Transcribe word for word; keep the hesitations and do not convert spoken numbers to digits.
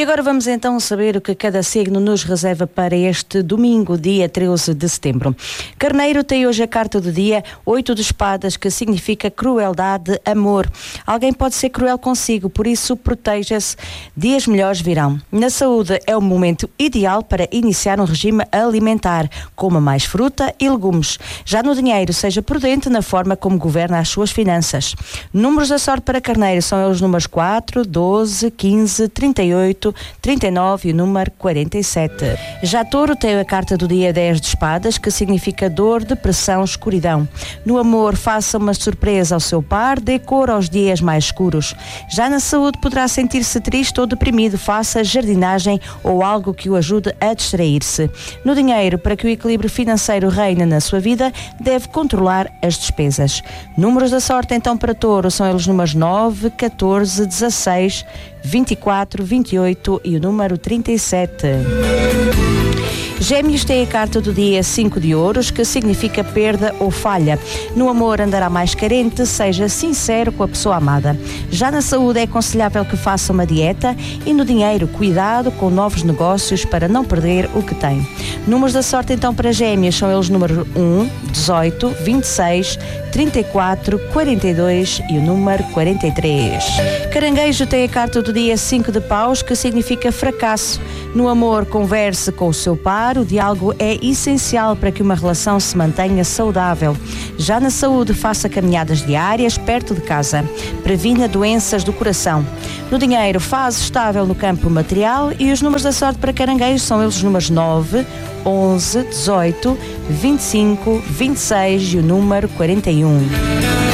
E agora vamos então saber o que cada signo nos reserva para este domingo, dia treze de setembro. Carneiro tem hoje a carta do dia oito de espadas, que significa crueldade, amor. Alguém pode ser cruel consigo, por isso proteja-se, dias melhores virão. Na saúde é o momento ideal para iniciar um regime alimentar, coma mais fruta e legumes. Já no dinheiro, seja prudente na forma como governa as suas finanças. Números da sorte para Carneiro são os números quatro, doze, quinze, trinta e oito, trinta e nove e o número quarenta e sete. Já Touro tem a carta do dia dez de espadas, que significa dor, depressão, escuridão. No amor, faça uma surpresa ao seu par, dê cor aos dias mais escuros. Já na saúde, poderá sentir-se triste ou deprimido, faça jardinagem ou algo que o ajude a distrair-se. No dinheiro, para que o equilíbrio financeiro reine na sua vida, deve controlar as despesas. Números da sorte então para Touro são os números nove, catorze, dezasseis, vinte e quatro, vinte e oito e o número trinta e sete. Gêmeos tem a carta do dia cinco de ouros, que significa perda ou falha. No amor andará mais carente, seja sincero com a pessoa amada. Já na saúde é aconselhável que faça uma dieta e no dinheiro, cuidado com novos negócios para não perder o que tem. Números da sorte então para Gêmeos são eles número um, dezoito, vinte e seis, trinta e quatro, quarenta e dois e o número quarenta e três. Caranguejo tem a carta do dia cinco de paus, que significa fracasso. No amor, converse com o seu par, o diálogo é essencial para que uma relação se mantenha saudável. Já na saúde, faça caminhadas diárias perto de casa. Previna doenças do coração. No dinheiro, fase estável no campo material e os números da sorte para Caranguejo são eles os números nove, onze, dezoito, vinte e cinco, vinte e seis e o número quarenta e um.